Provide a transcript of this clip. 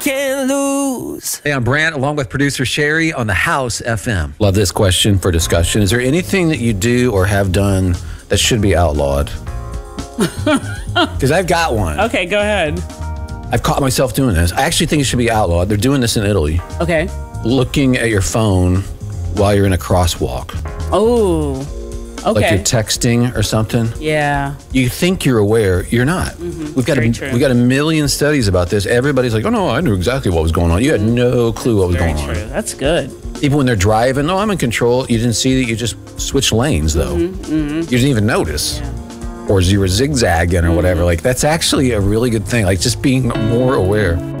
can't lose. Hey, I'm Brant, along with producer Sherry on the House FM. Love this question for discussion. Is there anything that you do or have done that should be outlawed? Because I've got one. Okay, go ahead. I've caught myself doing this. I actually think it should be outlawed. They're doing this in Italy. Okay. Looking at your phone while you're in a crosswalk. Oh, okay. Like you're texting or something. Yeah. You think you're aware, you're not. We've got Very we got a million studies about this. Everybody's like, oh no, I knew exactly what was going on. You had no clue what was Very going true. on. That's good. Even when they're driving, no, I'm in control. You didn't see that you just switched lanes though. You didn't even notice. Or you were zigzagging or whatever. Like that's actually a really good thing. Like just being more aware.